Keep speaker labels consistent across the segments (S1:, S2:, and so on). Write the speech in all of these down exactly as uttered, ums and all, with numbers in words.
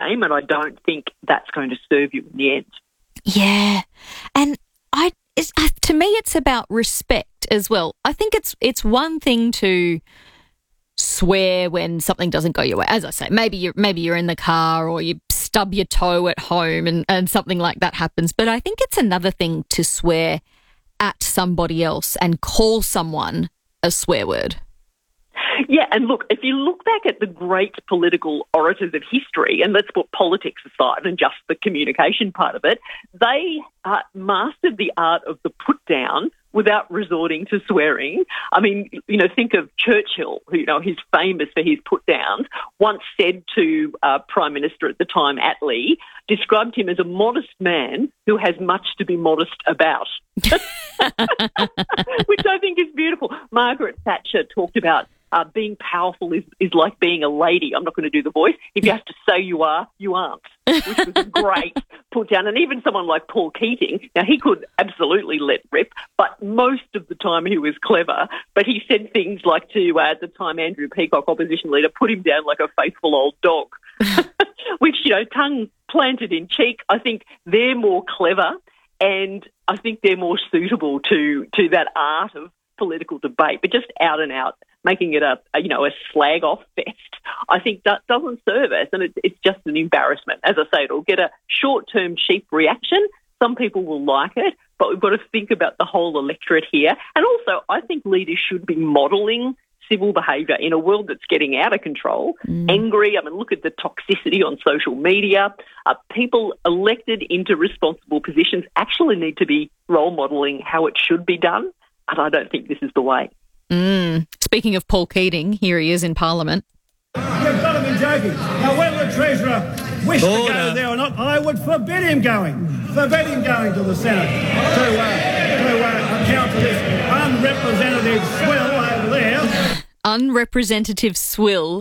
S1: game, and I don't think that's going to serve you in the end.
S2: Yeah, and I it's, uh, to me it's about respect as well. I think it's it's one thing to swear when something doesn't go your way. As I say, maybe you're maybe you're in the car or you stub your toe at home and, and something like that happens. But I think it's another thing to swear at somebody else and call someone a swear word.
S1: Yeah, and look, if you look back at the great political orators of history, and let's put politics aside and just the communication part of it, they uh, mastered the art of the put down without resorting to swearing. I mean, you know, think of Churchill, who, you know, he's famous for his put downs, once said to uh, Prime Minister at the time, Attlee, described him as a modest man who has much to be modest about, which I think is beautiful. Margaret Thatcher talked about Uh, being powerful is, is like being a lady. I'm not going to do the voice. If you have to say you are, you aren't, which was a great put down. And even someone like Paul Keating, now he could absolutely let rip, but most of the time he was clever. But he said things like to, uh, at the time, Andrew Peacock, opposition leader, put him down like a faithful old dog, which, you know, tongue planted in cheek. I think they're more clever, and I think they're more suitable to, to that art of political debate, but just out and out making it a, a you know a slag off fest, I think that doesn't serve us, and it, it's just an embarrassment. As I say, it'll get a short term cheap reaction. Some people will like it, but we've got to think about the whole electorate here. And also, I think leaders should be modelling civil behaviour in a world that's getting out of control, mm. angry. I mean, look at the toxicity on social media. Uh, people elected into responsible positions actually need to be role modelling how it should be done. And I don't think this is the way.
S2: Mm. Speaking of Paul Keating, here he is in Parliament.
S3: You've got to be joking. Now, whether the Treasurer wished Order. to go there or not, I would forbid him going. Forbid him going to the Senate to, uh, to uh, account for this unrepresentative swill over there.
S2: Unrepresentative swill.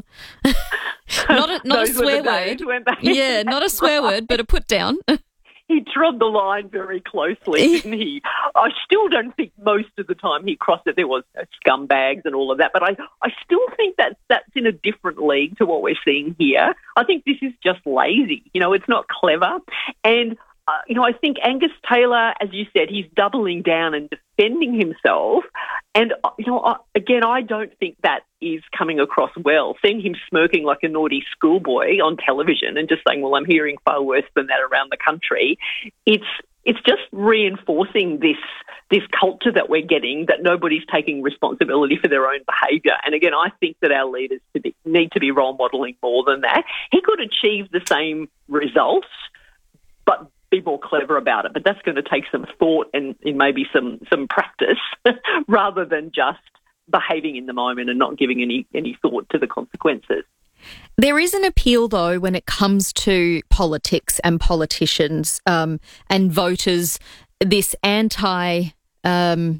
S2: not a, not a swear word. Yeah, not a swear word, but a put down.
S1: He trod the line very closely, didn't he? I still don't think most of the time he crossed it. There was you know, scumbags and all of that, but I, I still think that that's in a different league to what we're seeing here. I think this is just lazy. You know, it's not clever. And, uh, you know, I think Angus Taylor, as you said, he's doubling down and defending himself. And, you know, I, again, I don't think that is coming across well. Seeing him smirking like a naughty schoolboy on television and just saying, well, I'm hearing far worse than that around the country, it's it's just reinforcing this this culture that we're getting, that nobody's taking responsibility for their own behaviour. And again, I think that our leaders to be, need to be role modelling more than that. He could achieve the same results, but be more clever about it. But that's going to take some thought and, and maybe some some practice rather than just behaving in the moment and not giving any, any thought to the consequences.
S2: There is an appeal, though, when it comes to politics and politicians um, and voters, this anti um,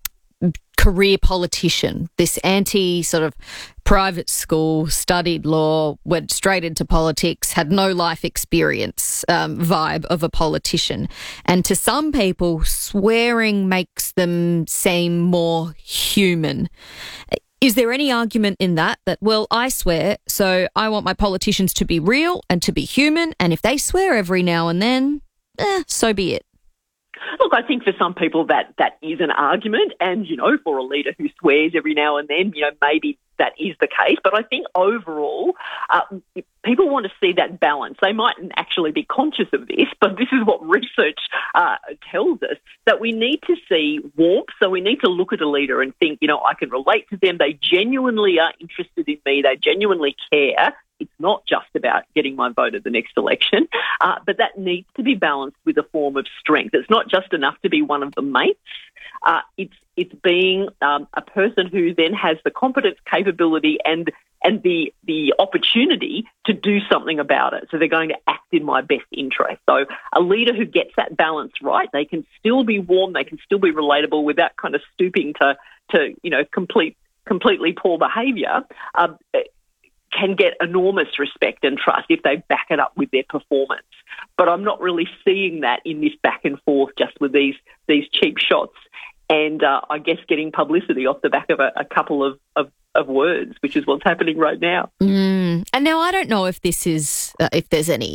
S2: career politician, this anti sort of private school, studied law, went straight into politics, had no life experience um, vibe of a politician. And to some people, swearing makes them seem more human. Is there any argument in that, that, well, I swear, so I want my politicians to be real and to be human, and if they swear every now and then, eh, so be it?
S1: Look, I think for some people that, that is an argument, and, you know, for a leader who swears every now and then, you know, maybe that is the case. But I think overall, uh, people want to see that balance. They mightn't actually be conscious of this, but this is what research uh, tells us, that we need to see warmth. So we need to look at a leader and think, you know, I can relate to them. They genuinely are interested in me. They genuinely care. It's not just about getting my vote at the next election, uh, but that needs to be balanced with a form of strength. It's not just enough to be one of the mates. Uh, it's it's being um, a person who then has the competence, capability, and and the the opportunity to do something about it. So they're going to act in my best interest. So a leader who gets that balance right, they can still be warm, they can still be relatable without kind of stooping to to you know complete completely poor behaviour. Uh, can get enormous respect and trust if they back it up with their performance. But I'm not really seeing that in this back and forth just with these these cheap shots and uh, I guess getting publicity off the back of a, a couple of, of, of words, which is what's happening right now.
S2: Mm. And now I don't know if this is, uh, if there's any